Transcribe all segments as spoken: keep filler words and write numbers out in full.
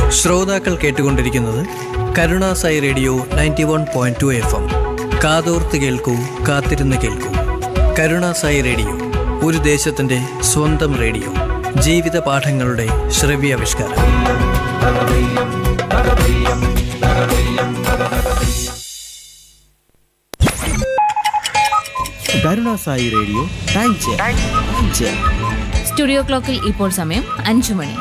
ശ്രോതാക്കൾ കേട്ടുകൊണ്ടിരിക്കുന്നത് Karunasai radio ninety one point two F M. കാതോർത്ത് കേൾക്കൂ, കാത്തിരുന്ന് കേൾക്കൂ. കരുണാസായി റേഡിയോ, ഒരു ദേശത്തിൻ്റെ സ്വന്തം റേഡിയോ. ജീവിത പാഠങ്ങളുടെ ശ്രവ്യാവിഷ്കാരം. Karunasai radio time check. Studio ക്ലോക്കിൽ ഇപ്പോൾ സമയം അഞ്ചു മണി.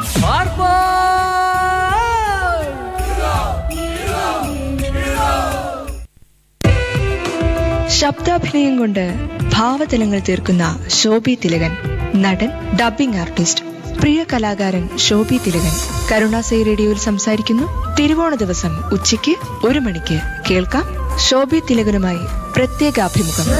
ശബ്ദാഭിനയം കൊണ്ട് ഭാവതലങ്ങൾ തീർക്കുന്ന ശോഭി തിലകൻ, നടൻ, ഡബ്ബിംഗ് ആർട്ടിസ്റ്റ്, പ്രിയ കലാകാരൻ ശോഭി തിലകൻ കരുണാസായി റേഡിയോയിൽ സംസാരിക്കുന്നു. തിരുവോണ ദിവസം ഉച്ചയ്ക്ക് ഒരു മണിക്ക് കേൾക്കാം ശോഭി തിലകനുമായി പ്രത്യേക അഭിമുഖം.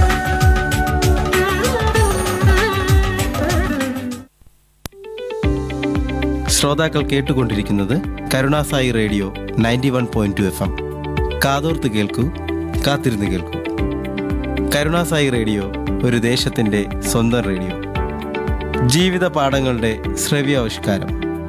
ശ്രോതാക്കൾ കേട്ടുകൊണ്ടിരിക്കുന്നത് Karunasai radio ninety one point two F M. കാതോർത്ത് കേൾക്കൂ, കാത്തിരുന്ന് കേൾക്കൂ. കരുണാസായി റേഡിയോ, ഒരു ദേശത്തിൻ്റെ സ്വന്തം റേഡിയോ. ജീവിത പാഠങ്ങളുടെ ശ്രവ്യാവിഷ്കാരം.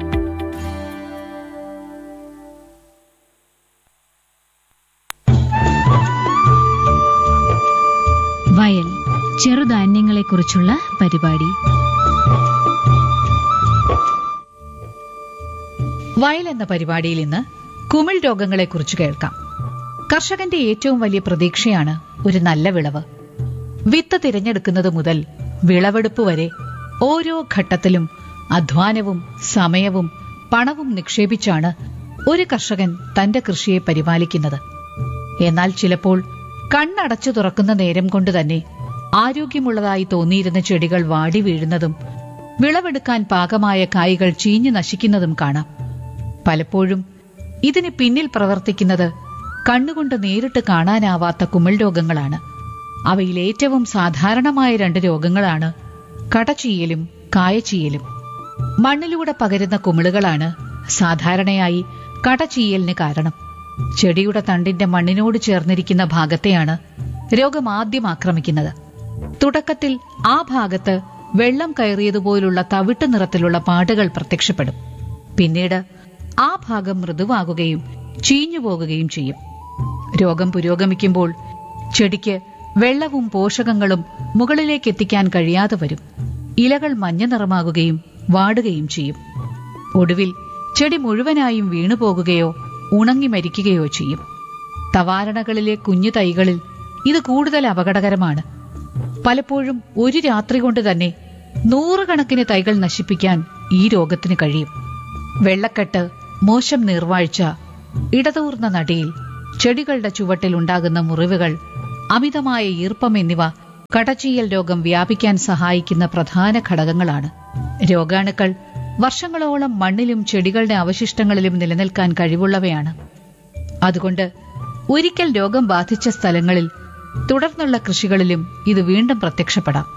വയൽ ചെറുധാന്യങ്ങളെക്കുറിച്ചുള്ള പരിപാടി. വയൽ എന്ന പരിപാടിയിൽ ഇന്ന് കുമിൾ രോഗങ്ങളെക്കുറിച്ച് കേൾക്കാം. കർഷകന്റെ ഏറ്റവും വലിയ പ്രതീക്ഷയാണ് ഒരു നല്ല വിളവ്. വിത്ത് തിരഞ്ഞെടുക്കുന്നത് മുതൽ വിളവെടുപ്പ് വരെ ഓരോ ഘട്ടത്തിലും അധ്വാനവും സമയവും പണവും നിക്ഷേപിച്ചാണ് ഒരു കർഷകൻ തന്റെ കൃഷിയെ പരിപാലിക്കുന്നത്. എന്നാൽ ചിലപ്പോൾ കണ്ണടച്ചു തുറക്കുന്ന നേരം കൊണ്ട് തന്നെ ആരോഗ്യമുള്ളതായി തോന്നിയിരുന്ന ചെടികൾ വാടി വീഴുന്നതും വിളവെടുക്കാൻ പാകമായ കായ്കൾ ചീഞ്ഞു നശിക്കുന്നതും കാണാം. പലപ്പോഴും ഇതിന് പിന്നിൽ പ്രവർത്തിക്കുന്നത് കണ്ണുകൊണ്ട് നേരിട്ട് കാണാനാവാത്ത കുമിൾ രോഗങ്ങളാണ്. അവയിൽ ഏറ്റവും സാധാരണമായ രണ്ട് രോഗങ്ങളാണ് കടചീയലും കായചീയലും. മണ്ണിലൂടെ പകരുന്ന കുമിളുകളാണ് സാധാരണയായി കടചീയലിന് കാരണം. ചെടിയുടെ തണ്ടിന്റെ മണ്ണിനോട് ചേർന്നിരിക്കുന്ന ഭാഗത്തെയാണ് രോഗം ആദ്യം ആക്രമിക്കുന്നത്. തുടക്കത്തിൽ ആ ഭാഗത്ത് വെള്ളം കയറിയതുപോലുള്ള തവിട്ട് നിറത്തിലുള്ള പാടുകൾ പ്രത്യക്ഷപ്പെടും. പിന്നീട് ആ ഭാഗം മൃദുവാകുകയും ചീഞ്ഞുപോകുകയും ചെയ്യും. രോഗം പുരോഗമിക്കുമ്പോൾ ചെടിക്ക് വെള്ളവും പോഷകങ്ങളും മുകളിലേക്ക് എത്തിക്കാൻ കഴിയാതെ വരും. ഇലകൾ മഞ്ഞ നിറമാകുകയും വാടുകയും ചെയ്യും. ഒടുവിൽ ചെടി മുഴുവനായും വീണുപോകുകയോ ഉണങ്ങി മരിക്കുകയോ ചെയ്യും. തവാരണകളിലെ കുഞ്ഞു തൈകളിൽ ഇത് കൂടുതൽ അപകടകരമാണ്. പലപ്പോഴും ഒരു രാത്രി കൊണ്ട് തന്നെ നൂറുകണക്കിന് തൈകൾ നശിപ്പിക്കാൻ ഈ രോഗത്തിന് കഴിയും. വെള്ളക്കെട്ട്, മോശം നീർവാഴ്ച, ഇടതൂർന്ന നടിയിൽ, ചെടികളുടെ ചുവട്ടിൽ ഉണ്ടാകുന്ന മുറിവുകൾ, അമിതമായ ഈർപ്പം എന്നിവ കടചീയൽ രോഗം വ്യാപിക്കാൻ സഹായിക്കുന്ന പ്രധാന ഘടകങ്ങളാണ്. രോഗാണുക്കൾ വർഷങ്ങളോളം മണ്ണിലും ചെടികളുടെ അവശിഷ്ടങ്ങളിലും നിലനിൽക്കാൻ കഴിവുള്ളവയാണ്. അതുകൊണ്ട് ഒരിക്കൽ രോഗം ബാധിച്ച സ്ഥലങ്ങളിൽ തുടർന്നുള്ള കൃഷികളിലും ഇത് വീണ്ടും പ്രത്യക്ഷപ്പെടാം.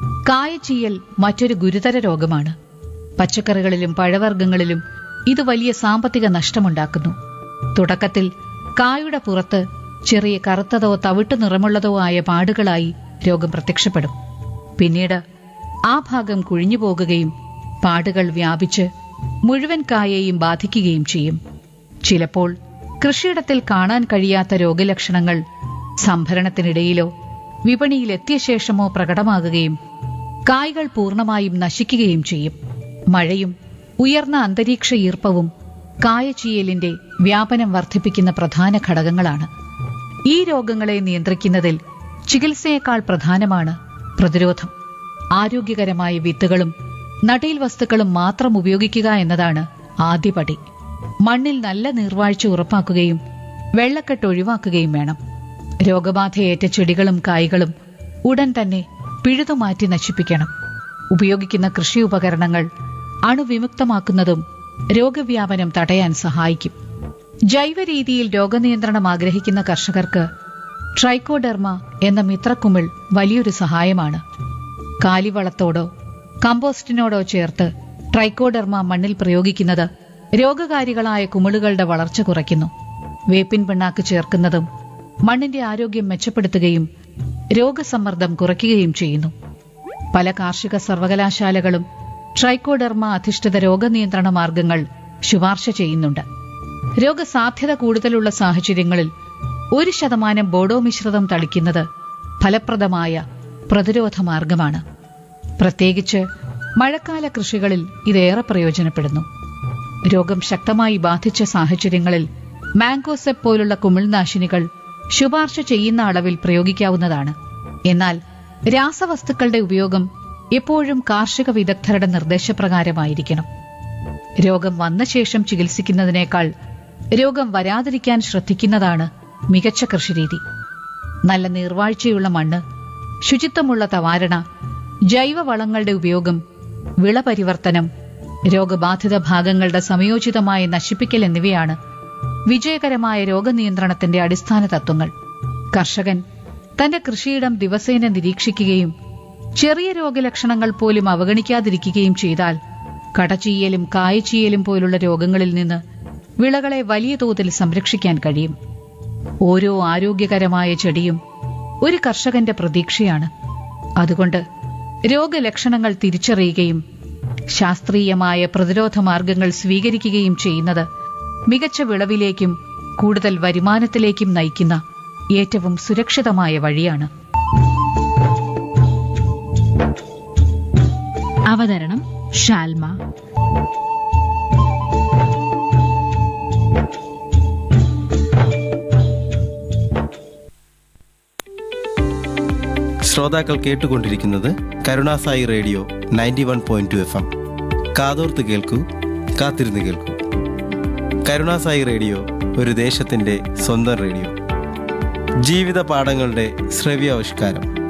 കായചീയൽ മറ്റൊരു ഗുരുതര രോഗമാണ്. പച്ചക്കറികളിലും പഴവർഗ്ഗങ്ങളിലും ഇത് വലിയ സാമ്പത്തിക നഷ്ടമുണ്ടാക്കുന്നു. തുടക്കത്തിൽ കായുടെ പുറത്ത് ചെറിയ കറുത്തതോ തവിട്ട് നിറമുള്ളതോ ആയ പാടുകളായി രോഗം പ്രത്യക്ഷപ്പെടും. പിന്നീട് ആ ഭാഗം കുഴിഞ്ഞു പോകുകയും പാടുകൾ വ്യാപിച്ച് മുഴുവൻ കായെയും ബാധിക്കുകയും ചെയ്യും. ചിലപ്പോൾ കൃഷിയിടത്തിൽ കാണാൻ കഴിയാത്ത രോഗലക്ഷണങ്ങൾ സംഭരണത്തിനിടയിലോ വിപണിയിലെത്തിയ ശേഷമോ പ്രകടമാകുകയും കായ്കൾ പൂർണ്ണമായും നശിക്കുകയും ചെയ്യും. മഴയും ഉയർന്ന അന്തരീക്ഷ ഈർപ്പവും കായചീയലിന്റെ വ്യാപനം വർദ്ധിപ്പിക്കുന്ന പ്രധാന ഘടകങ്ങളാണ്. ഈ രോഗങ്ങളെ നിയന്ത്രിക്കുന്നതിൽ ചികിത്സയേക്കാൾ പ്രധാനമാണ് പ്രതിരോധം. ആരോഗ്യകരമായ വിത്തുകളും നടീൽ വസ്തുക്കളും മാത്രം ഉപയോഗിക്കുക എന്നതാണ് ആദ്യപടി. മണ്ണിൽ നല്ല നീർവാഴ്ച ഉറപ്പാക്കുകയും വെള്ളക്കെട്ട് ഒഴിവാക്കുകയും വേണം. രോഗബാധയേറ്റ ചെടികളും കായ്കളും ഉടൻ തന്നെ പിഴുതുമാറ്റി നശിപ്പിക്കണം. ഉപയോഗിക്കുന്ന കൃഷി ഉപകരണങ്ങൾ അണുവിമുക്തമാക്കുന്നതും രോഗവ്യാപനം തടയാൻ സഹായിക്കും. ജൈവ രീതിയിൽ രോഗനിയന്ത്രണം ആഗ്രഹിക്കുന്ന കർഷകർക്ക് ട്രൈക്കോഡെർമ എന്ന മിത്രക്കുമിൾ വലിയൊരു സഹായമാണ്. കാലിവളത്തോടോ കമ്പോസ്റ്റിനോടോ ചേർത്ത് ട്രൈക്കോഡെർമ മണ്ണിൽ പ്രയോഗിക്കുന്നത് രോഗകാരികളായ കുമിളുകളുടെ വളർച്ച കുറയ്ക്കുന്നു. വേപ്പിൻ പിണ്ണാക്ക് ചേർക്കുന്നതും മണ്ണിന്റെ ആരോഗ്യം മെച്ചപ്പെടുത്തുകയും രോഗസമ്മർദ്ദം കുറയ്ക്കുകയും ചെയ്യുന്നു. പല കാർഷിക സർവകലാശാലകളും ട്രൈക്കോഡെർമ അധിഷ്ഠിത രോഗനിയന്ത്രണ മാർഗങ്ങൾ ശുപാർശ ചെയ്യുന്നുണ്ട്. രോഗസാധ്യത കൂടുതലുള്ള സാഹചര്യങ്ങളിൽ ഒരു ശതമാനം ബോഡോ മിശ്രിതം തളിക്കുന്നത് ഫലപ്രദമായ പ്രതിരോധ മാർഗമാണ്. പ്രത്യേകിച്ച് മഴക്കാല കൃഷികളിൽ ഇതേറെ പ്രയോജനപ്പെടുന്നു. രോഗം ശക്തമായി ബാധിച്ച സാഹചര്യങ്ങളിൽ മാംഗോസെപ്പ് പോലുള്ള കുമിൾനാശിനികൾ ശുപാർശ ചെയ്യുന്ന അളവിൽ പ്രയോഗിക്കാവുന്നതാണ്. എന്നാൽ രാസവസ്തുക്കളുടെ ഉപയോഗം എപ്പോഴും കാർഷിക വിദഗ്ധരുടെ നിർദ്ദേശപ്രകാരമായിരിക്കണം. രോഗം വന്ന ശേഷം ചികിത്സിക്കുന്നതിനേക്കാൾ രോഗം വരാതിരിക്കാൻ ശ്രദ്ധിക്കുന്നതാണ് മികച്ച കൃഷിരീതി. നല്ല നീർവാഴ്ചയുള്ള മണ്ണ്, ശുചിത്വമുള്ള തവാരണ, ജൈവവളങ്ങളുടെ ഉപയോഗം, വിളപരിവർത്തനം, രോഗബാധിത ഭാഗങ്ങളുടെ സമയോചിതമായ നശിപ്പിക്കൽ എന്നിവയാണ് വിജയകരമായ രോഗനിയന്ത്രണത്തിന്റെ അടിസ്ഥാന തത്വങ്ങൾ. കർഷകൻ തന്റെ കൃഷിയിടം ദിവസേന നിരീക്ഷിക്കുകയും ചെറിയ രോഗലക്ഷണങ്ങൾ പോലും അവഗണിക്കാതിരിക്കുകയും ചെയ്താൽ കടചീയലും കായചീയലും പോലുള്ള രോഗങ്ങളിൽ നിന്ന് വിളകളെ വലിയ തോതിൽ സംരക്ഷിക്കാൻ കഴിയും. ഓരോ ആരോഗ്യകരമായ ചെടിയും ഒരു കർഷകന്റെ പ്രതീക്ഷയാണ്. അതുകൊണ്ട് രോഗലക്ഷണങ്ങൾ തിരിച്ചറിയുകയും ശാസ്ത്രീയമായ പ്രതിരോധ മാർഗങ്ങൾ സ്വീകരിക്കുകയും ചെയ്യുന്നത് മികച്ച വിളവിലേക്കും കൂടുതൽ വരുമാനത്തിലേക്കും നയിക്കുന്ന ഏറ്റവും സുരക്ഷിതമായ വഴിയാണ്. അവതരണം ഷാൽമ. ശ്രോതാക്കൾ കേട്ടുകൊണ്ടിരിക്കുന്നത് Karunasai radio ninety one point two F M. കാതോർത്ത് കേൾക്കൂ, കാത്തിരുന്ന് കേൾക്കൂ. കരുണാസായി റേഡിയോ ഒരു ദേശത്തിൻ്റെ സ്വന്തം റേഡിയോ. ജീവിത പാഠങ്ങളുടെ ശ്രവ്യാവിഷ്കാരം.